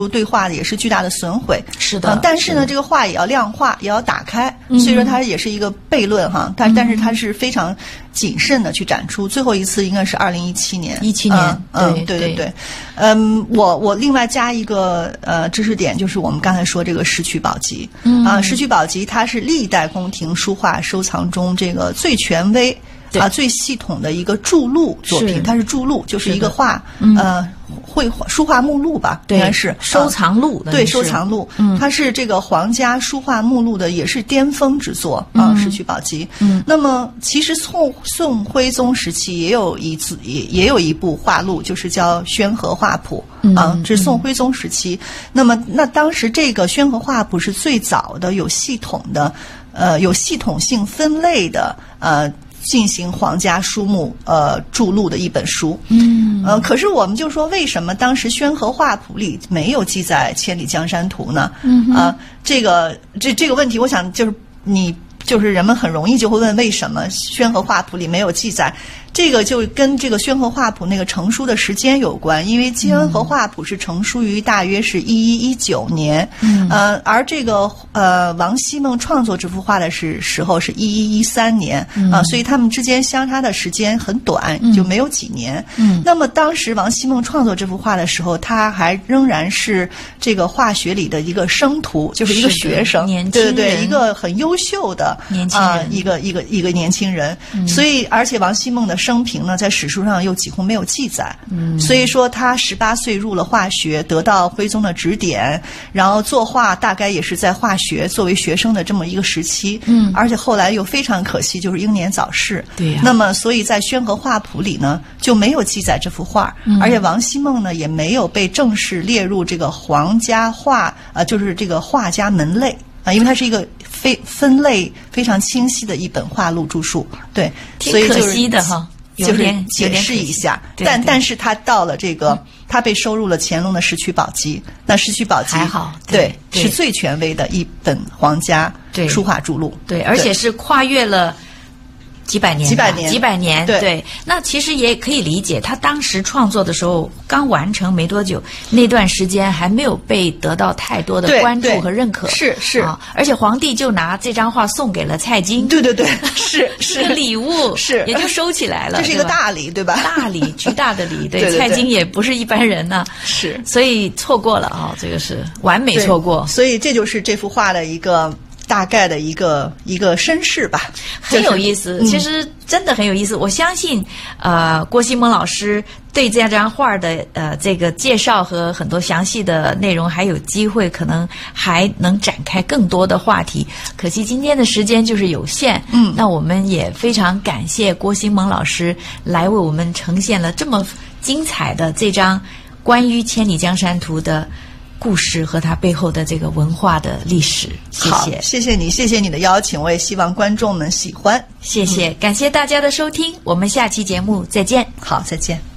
对画的也是巨大的损毁。 是的， 但是呢，这个画也要量化，也要打开，所以说它也是一个悖论哈。但是它是非常谨慎的去展出。最后一次应该是2017年。 17年， 对。我另外加一个知识点，就是我们刚才说这个石渠宝笈石渠宝笈它是历代宫廷书画收藏中这个最权威最系统的一个注录作品。它是注录，就是一个画书画目录吧，应该是收藏录。 对，收藏录。它是这个皇家书画目录的也是巅峰之作石渠宝笈。那么其实宋徽宗时期也有一部画录，就是叫《宣和画谱》这是宋徽宗时期。那当时这个《宣和画谱》是最早的有系统性分类的进行皇家书目注录的一本书。可是我们就说，为什么当时《宣和画谱》里没有记载《千里江山图》呢？这个问题，我想就是人们很容易就会问，为什么《宣和画谱》里没有记载？这个就跟这个《宣和画谱》那个成书的时间有关，因为《宣和画谱》是成书于大约是1119年，而这个王希孟创作这幅画的时候是1113年所以他们之间相差的时间很短，就没有几年。那么当时王希孟创作这幅画的时候，他还仍然是这个画学里的一个生徒，就是一个学生，对，一个很优秀的年轻人， 一个年轻人。所以而且王希孟的生平呢，在史书上又几乎没有记载。所以说他18岁入了画学，得到徽宗的指点，然后作画大概也是在画学作为学生的这么一个时期。而且后来又非常可惜，就是英年早逝。 对呀。 那么所以在《宣和画谱》里呢就没有记载这幅画，而且王希孟呢也没有被正式列入这个皇家画就是这个画家门类因为它是一个分类非常清晰的一本画录著述。对，所以挺可惜的哈。 就是解释一下，但是他到了这个，他被收入了乾隆的石渠宝笈。那石渠宝笈还好， 对，是最权威的一本皇家书画著录。 对，而且是跨越了几百年。对。那其实也可以理解，他当时创作的时候刚完成没多久，那段时间还没有被得到太多的关注和认可。 是而且皇帝就拿这张画送给了蔡京。 对，是礼物，也就收起来了。 这是一个大礼，对吧？ 大礼，巨大的礼。对，蔡京也不是一般人呢。 是， 所以错过了这个是完美错过。 所以这就是这幅画的一个大概的一个身世吧， 很有意思。其实真的很有意思。我相信郭希孟老师对这张画的这个介绍和很多详细的内容还有机会，可能还能展开更多的话题。可惜今天的时间就是有限。那我们也非常感谢郭希孟老师来为我们呈现了这么精彩的这张关于《千里江山图》的故事和它背后的这个文化的历史。谢谢你的邀请，我也希望观众们喜欢。 谢谢，感谢大家的收听，我们下期节目再见。 好，再见。